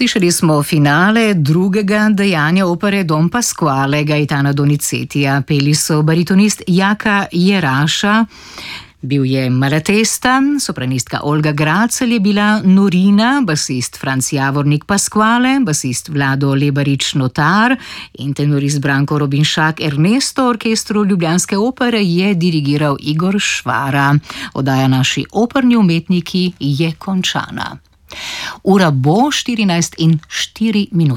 Slišali smo finale drugega dejanja opere Don Pasquale Gaetana Donizetija. Peli so baritonist Jaka Jeraša, bil je Malatesta, sopranistka Olga Gracelj je bila Norina, basist Franc Javornik Pasquale, basist Vlado Lebarič Notar in tenorist Branko Robinšak Ernesto. Orkestru ljubljanske opere je dirigiral Igor Švara. Oddaja Naši operni umetniki je končana. Ura bo 14:04.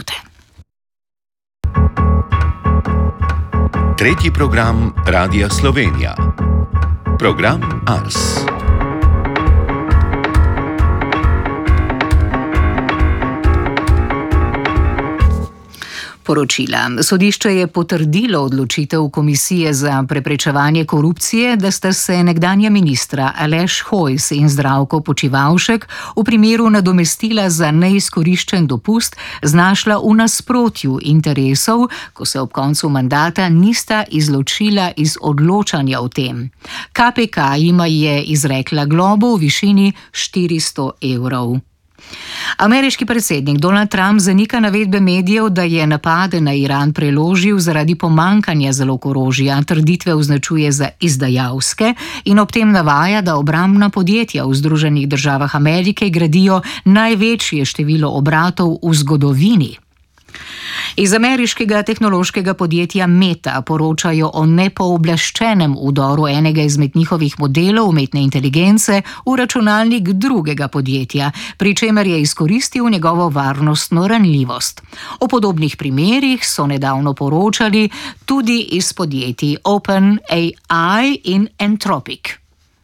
Tretji program Radia Slovenija. Program Ars. Poročila. Sodišče je potrdilo odločitev Komisije za preprečevanje korupcije, da sta se nekdanja ministra Aleš Hojs in Zdravko Počivalšek v primeru nadomestila za neizkoriščen dopust znašla v nasprotju interesov, ko se ob koncu mandata nista izločila iz odločanja o tem. KPK jima je izrekla globo v višini 400 evrov. Ameriški predsednik Donald Trump zanika navedbe medijev, da je napade na Iran preložil zaradi pomankanja zalog orožja. Trditve označuje za izdajalske in ob tem navaja, da obrambna podjetja v Združenih državah Amerike gradijo največje število obratov v zgodovini. Iz ameriškega tehnološkega podjetja Meta poročajo o nepooblaščenem vdoru enega izmed njihovih modelov umetne inteligence v računalnik drugega podjetja, pri čemer je izkoristil njegovo varnostno ranljivost. O podobnih primerih so nedavno poročali tudi iz podjetij OpenAI in Anthropic.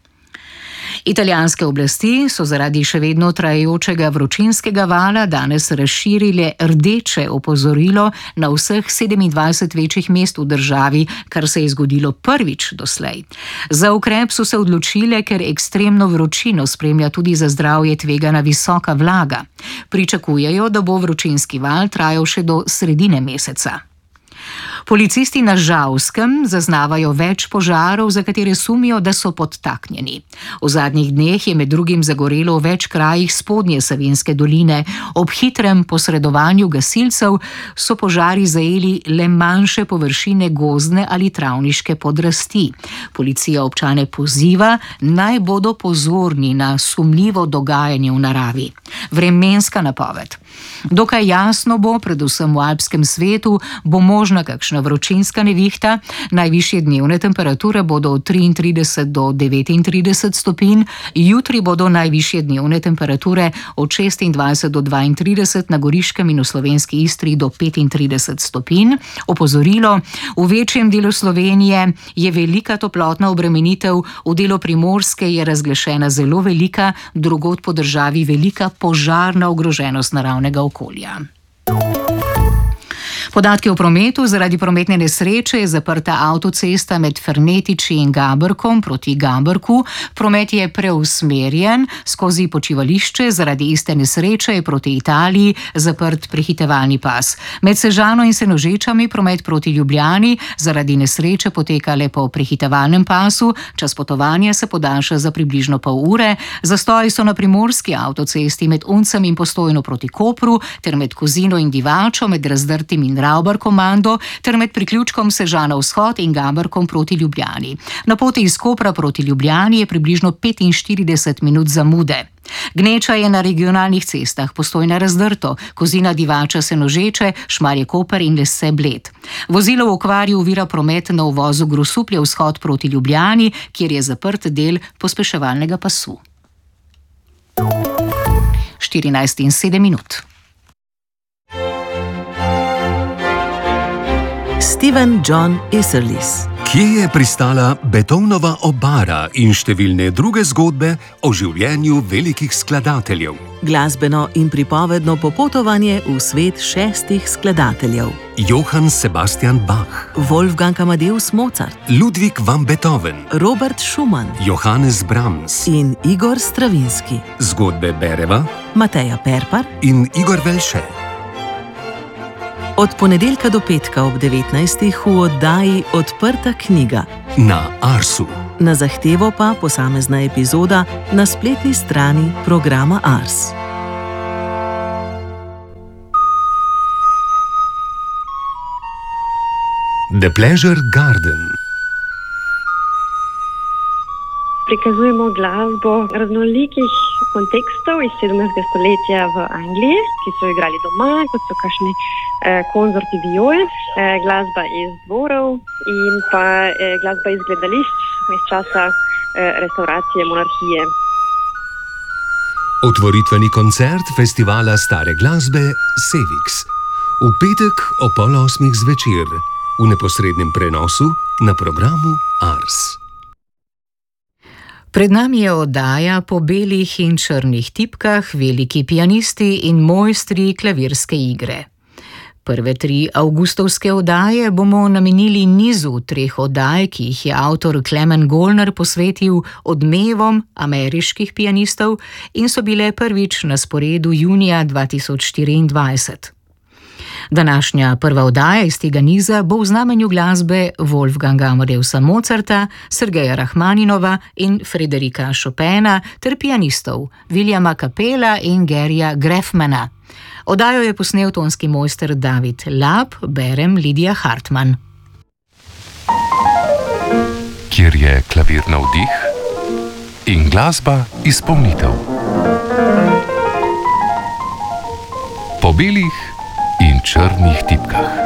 Italijanske oblasti so zaradi še vedno trajajočega vročinskega vala danes razširile rdeče opozorilo na vseh 27 večjih mest v državi, kar se je zgodilo prvič doslej. Za ukrep so se odločile, ker ekstremno vročino spremlja tudi za zdravje tvegana visoka vlaga. Pričakujejo, da bo vročinski val trajal še do sredine meseca. Policisti na Žalskem zaznavajo več požarov, za katere sumijo, da so podtaknjeni. V zadnjih dneh je med drugim zagorelo v več krajih spodnje Savinjske doline. Ob hitrem posredovanju gasilcev so požari zajeli le manjše površine gozdne ali travniške podrasti. Policija občane poziva, naj bodo pozorni na sumljivo dogajanje v naravi. Vremenska napoved. Dokaj jasno bo, predvsem v alpskem svetu, bo možna kakšna vročinska nevihta. Najvišje dnevne temperature bodo od 33 do 39 stopinj, jutri bodo najvišje dnevne temperature od 26 do 32, na Goriškem in v slovenski Istri do 35 stopinj. Opozorilo, v večjem delu Slovenije je velika toplotna obremenitev, v delu Primorske je razglašena zelo velika, drugod po državi velika požarna ogroženost naravnega okolja. Podatki o prometu. Zaradi prometne nesreče je zaprta avtocesta med Fernetiči in Gaberkom proti Gaberku. Promet je preusmerjen skozi počivališče, zaradi iste nesreče je proti Italiji zaprt prehitevalni pas. Med Sežano in Senožečami promet proti Ljubljani zaradi nesreče poteka le po prehitevalnem pasu, čas potovanja se podaljša za približno pol ure. Zastoji so na primorski avtocesti med Uncem in Postojno proti Kopru ter med Kozino in Divačo, med Razdrtim in Ravbar komando ter med priključkom Sežana vzhod in Gaberkom proti Ljubljani. Na poti iz Kopra proti Ljubljani je približno 45 minut zamude. Gneča je na regionalnih cestah, Postojna Razdrto, Kozina Divača Senožeče, Šmarje Koper in Lese Bled. Vozilo v okvari ovira promet na uvozu Grosuplje vzhod proti Ljubljani, kjer je zaprt del pospeševalnega pasu. 14:07. Steven John Isserlis. Kje je pristala Beethovenova Obara in številne druge zgodbe o življenju velikih skladateljev? Glasbeno in pripovedno popotovanje v svet 6 skladateljev. Johann Sebastian Bach, Wolfgang Amadeus Mozart, Ludwig van Beethoven, Robert Schumann, Johannes Brahms in Igor Stravinski. Zgodbe Bereva, Mateja Perpar in Igor Velše. Od ponedeljka do petka ob 19. v oddaji Odprta knjiga. Na Arsu. Na zahtevo pa posamezna epizoda na spletni strani programa Ars. The Pleasure Garden. Prikazujemo glasbo raznolikih kontekstov iz 17. stoletja v Angliji, ki so igrali doma, kot so kakšni koncerti viol, glasba iz dvorov in pa glasba iz gledališč iz časa restauracije monarhije. Otvoritveni koncert festivala stare glasbe Sevix. V petek o 7:30 zvečer, v neposrednem prenosu na programu Ars. Pred nami je oddaja Po belih in črnih tipkah, veliki pianisti in mojstri klavirske igre. Prve 3 avgustovske oddaje bomo namenili nizu 3 oddaj, ki jih je avtor Clement Gollner posvetil odmevom ameriških pianistov in so bile prvič na sporedu junija 2024. Današnja prva oddaja iz tega niza bo v znamenju glasbe Wolfganga Amadeusa Mozarta, Sergeja Rahmaninova in Frederika Chopina ter pianistov Williama Kapela in Garyja Greffmana. Oddajo je posnel tonski mojster David Lab, berem Lidija Hartmann. Kjer je klavir navdih in glasba izpolnitev. Po belih in črnih tipkah.